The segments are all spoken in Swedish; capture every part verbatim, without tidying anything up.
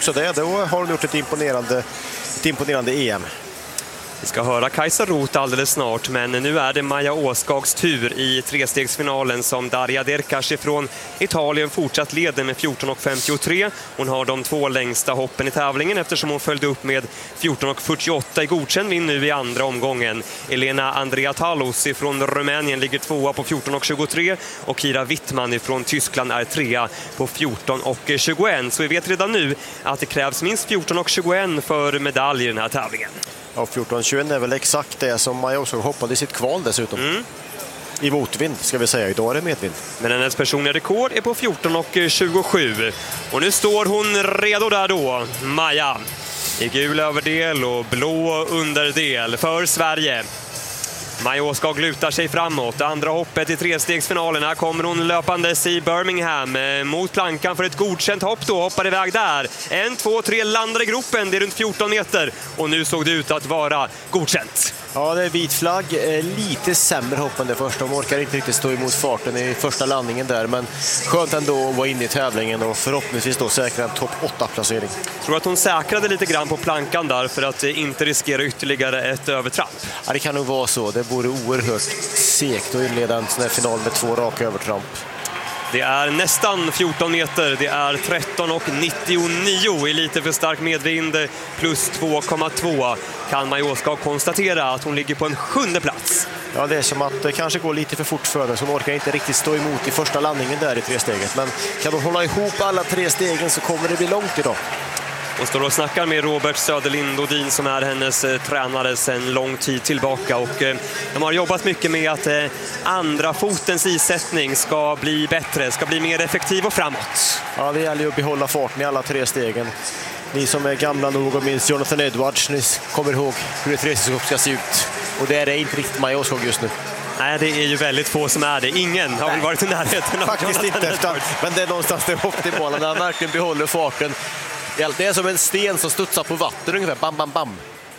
också det. Då har hon gjort ett imponerande, ett imponerande E M. Vi ska höra Kajsa Roth alldeles snart, men nu är det Maja Åskags tur i trestegsfinalen som Darja Derkash från Italien fortsatt leder med fjorton femtiotre. Hon har de två längsta hoppen i tävlingen eftersom hon följde upp med fjorton fyrtioåtta i godkänd vinn nu i andra omgången. Elena Andreatalos från Rumänien ligger tvåa på fjorton tjugotre och Kira Wittmann från Tyskland är trea på fjorton tjugoett. Så vi vet redan nu att det krävs minst fjorton tjugoett för medalj i den här tävlingen. Ja, fjorton tjugoett är väl exakt det som Maja Åskog hoppade i sitt kval dessutom. Mm. I motvind ska vi säga, idag är det medvind. Men hennes personliga rekord är på fjorton tjugosju. Och nu står hon redo där då, Maja. I gul överdel och blå underdel för Sverige. Maja Åskog lutar sig framåt. Andra hoppet i trestegsfinalen. Här kommer hon löpandes i Birmingham mot plankan för ett godkänt hopp då. Hoppar iväg där. En, två, tre landar i gropen. Det är runt fjorton meter. Och nu såg det ut att vara godkänt. Ja, det är vit flagg. Lite sämre hopp än det första. De orkar inte riktigt stå emot farten i första landningen där. Men skönt ändå att vara inne i tävlingen och förhoppningsvis då säkra en topp åtta-placering. Jag tror att hon säkrade lite grann på plankan där för att inte riskera ytterligare ett övertramp. Ja, det kan nog vara så. Det vore oerhört segt att inleda en sån här final med två raka övertramp. Det är nästan fjorton meter, det är tretton nittionio i lite för stark medvind plus två komma två. Kan Maja Åskog konstatera att hon ligger på en sjunde plats. Ja, det är som att det kanske går lite för fort för henne, så hon orkar inte riktigt stå emot i första landningen där i tresteget. Men kan hon hålla ihop alla tre stegen så kommer det bli långt idag. Och står och snackar med Robert Söderlind Odin som är hennes eh, tränare sedan lång tid tillbaka. Och eh, de har jobbat mycket med att eh, andra fotens isättning ska bli bättre, ska bli mer effektiv och framåt. Ja, det gäller ju att behålla farten i alla tre stegen. Ni som är gamla nog och minns Jonathan Edwards, ni kommer ihåg hur ett trestegshopp ska se ut. Och det är det inte riktigt Maja Åskog just nu. Nej, det är ju väldigt få som är det. Ingen har väl varit i närheten av faktiskt inte efter, men det är någonstans det optimala när han verkligen behåller farten. Det är som en sten som studsar på vatten ungefär. Bam, bam, bam.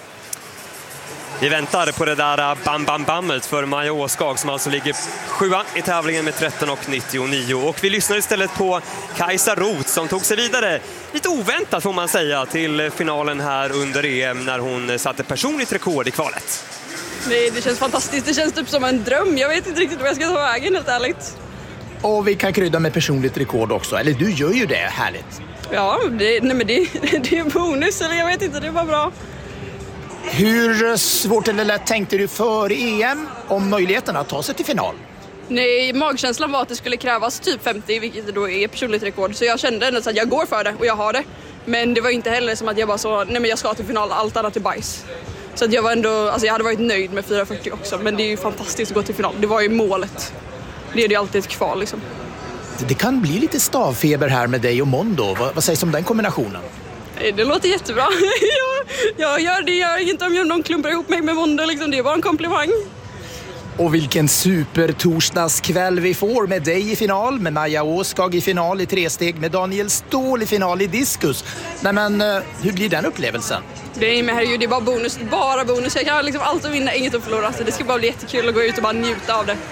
Vi väntar på det där bam, bam, bammet för Maja Åskog som alltså ligger sjua i tävlingen med tretton nittionio. Och vi lyssnar istället på Kajsa Roth som tog sig vidare, lite oväntat får man säga, till finalen här under E M när hon satte personligt rekord i kvalet. Det, det känns fantastiskt. Det känns typ som en dröm. Jag vet inte riktigt vad jag ska ta vägen, helt ärligt. Och vi kan krydda med personligt rekord också. Eller du gör ju det, härligt. Ja, det, nej men det, det är bonus, eller jag vet inte, det var bra. Hur svårt eller lätt tänkte du för E M om möjligheten att ta sig till final? Nej, magkänslan var att det skulle krävas typ femtio, vilket då är personligt rekord. Så jag kände ändå att jag går för det och jag har det. Men det var inte heller som att jag bara så, nej men jag ska till final, allt annat är bajs. Så att jag var ändå, alltså jag hade varit nöjd med fyra fyrtio också, men det är ju fantastiskt att gå till final. Det var ju målet. Det är ju alltid ett kval liksom. Det kan bli lite stavfeber här med dig och Mondo. Vad, vad sägs om den kombinationen? Det låter jättebra. jag, jag gör det, jag gör inte om någon klumpar ihop mig med Mondo. Liksom. Det är bara en komplimang. Och vilken supertorsdagskväll vi får med dig i final, med Maja Åskog i final i tresteg, med Daniel Ståhl i final i diskus. Nej, men hur blir den upplevelsen? Det är, men herregud, det är bara bonus, bara bonus. Jag kan liksom alltid vinna, inget att förlora. Så det ska bara bli jättekul att gå ut och bara njuta av det.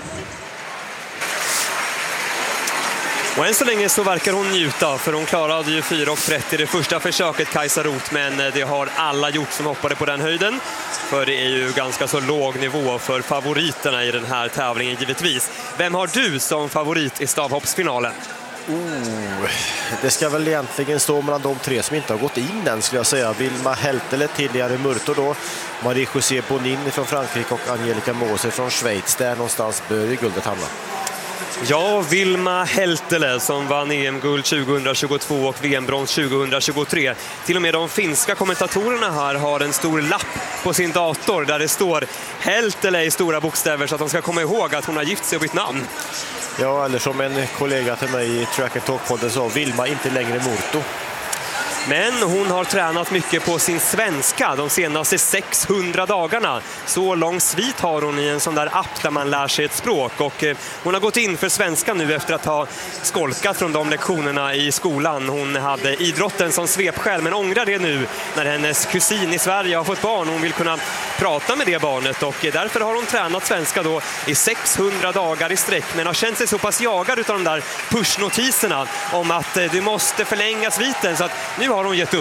Och än så länge så verkar hon njuta, för hon klarade ju fyra trettio det första försöket, Kajsa Roth, men det har alla gjort som hoppade på den höjden. För det är ju ganska så låg nivå för favoriterna i den här tävlingen givetvis. Vem har du som favorit i stavhoppsfinalen? Oh, det ska väl egentligen stå mellan de tre som inte har gått in än, skulle jag säga. Vilma Heltele, tidigare Murto då, Marie-José Bonin från Frankrike och Angelica Moser från Schweiz. Där någonstans bör guldet hamna. Ja, Vilma Heltele som vann E M-guld tjugohundratjugotvå och V M-brons tjugohundratjugotre. Till och med de finska kommentatorerna här har en stor lapp på sin dator där det står Heltele i stora bokstäver så att de ska komma ihåg att hon har gift sig och bytt namn. Ja, eller som en kollega till mig i Track and Talk-podden sa, Vilma inte längre Murto. Men hon har tränat mycket på sin svenska de senaste sexhundra dagarna. Så lång svit har hon i en sån där app där man lär sig ett språk. Och hon har gått in för svenska nu efter att ha skolkat från de lektionerna i skolan. Hon hade idrotten som svepskäl, men ångrar det nu när hennes kusin i Sverige har fått barn. Hon vill kunna prata med det barnet och därför har hon tränat svenska då i sexhundra dagar i sträck. Men har känt sig så pass jagad utav de där pushnotiserna om att du måste förlänga sviten, så att nu har hon gett upp.